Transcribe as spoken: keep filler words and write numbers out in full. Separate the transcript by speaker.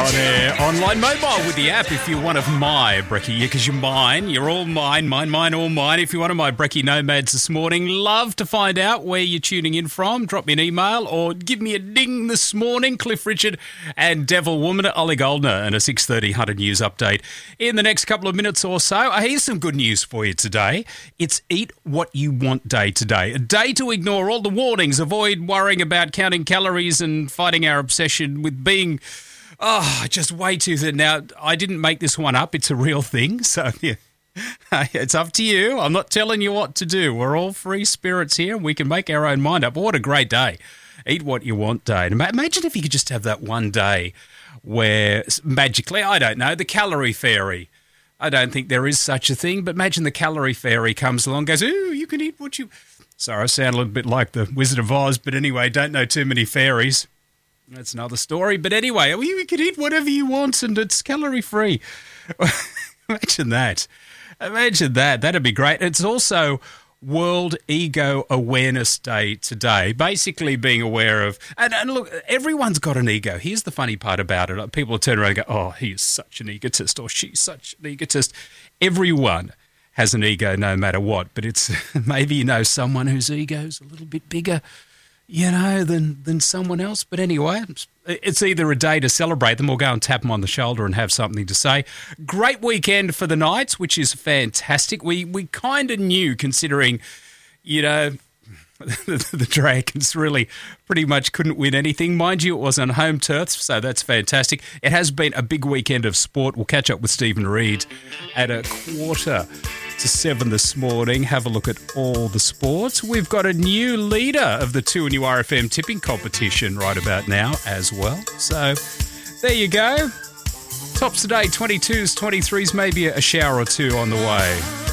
Speaker 1: On air, online, mobile with the app if you're one of my Brekkie, yeah, because you're mine. You're all mine, mine, mine, all mine. If you're one of my Brekkie nomads this morning, love to find out where you're tuning in from. Drop me an email or give me a ding this morning. Cliff Richard and Devil Woman, Ollie Goldner, and a six thirty Hunter News update in the next couple of minutes or so. Here's some good news for you today. It's Eat What You Want Day today. A day to ignore all the warnings, avoid worrying about counting calories and fighting our obsession with being... Oh, just way too thin. Now, I didn't make this one up. It's a real thing. So, yeah, it's up to you. I'm not telling you what to do. We're all free spirits here and we can make our own mind up. What a great day. Eat What You Want Day. And imagine if you could just have that one day where magically, I don't know, the calorie fairy. I don't think there is such a thing, but imagine the calorie fairy comes along and goes, ooh, you can eat what you... Sorry, I sound a little bit like the Wizard of Oz, but anyway, don't know too many fairies. That's another story. But anyway, you can eat whatever you want and it's calorie-free. Imagine that. Imagine that. That'd be great. It's also World Ego Awareness Day today. Basically being aware of... And, and look, everyone's got an ego. Here's the funny part about it. People turn around and go, oh, he is such an egotist or she's such an egotist. Everyone has an ego no matter what. But it's maybe you know someone whose ego's a little bit bigger, you know, than, than someone else. But anyway, it's either a day to celebrate them or go and tap them on the shoulder and have something to say. Great weekend for the Knights, which is fantastic. We we kind of knew, considering, you know, the, the Dragons really pretty much couldn't win anything. Mind you, it was on home turf, so that's fantastic. It has been a big weekend of sport. We'll catch up with Stephen Reid at a quarter to seven this morning. Have a look at all the sports. We've got a new leader of the two New R F M tipping competition right about now as well. So there you go. Tops today, twenty-twos, twenty-threes, maybe a shower or two on the way.